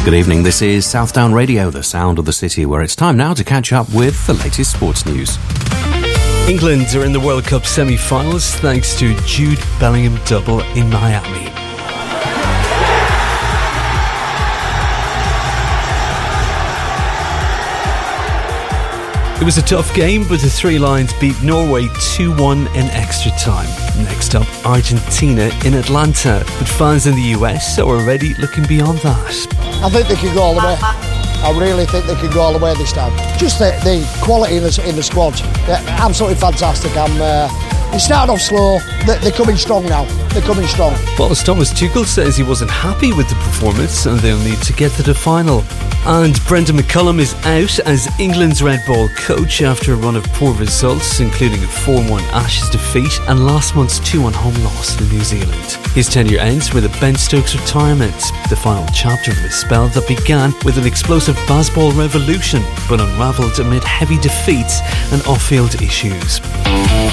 Good evening, this is Southdown Radio, the sound of the city, where it's time now to catch up with the latest sports news. England are in the World Cup semi-finals thanks to Jude Bellingham double in Miami. It was a tough game, but the Three Lions beat Norway 2-1 in extra time. Next up, Argentina in Atlanta, but fans in the US are already looking beyond that. I think they can go all the way. I really think they can go all the way this time. Just the quality in the squad, they're absolutely fantastic. They started off slow, they're coming strong now. They're coming strong. Well, Thomas Tuchel says he wasn't happy with the performance and they'll need to get to the final. And Brendan McCullum is out as England's Red Ball coach after a run of poor results, including a 4-1 Ashes defeat and last month's 2-1 home loss to New Zealand. His tenure ends with a Ben Stokes retirement, the final chapter of a spell that began with an explosive baseball revolution, but unravelled amid heavy defeats and off-field issues.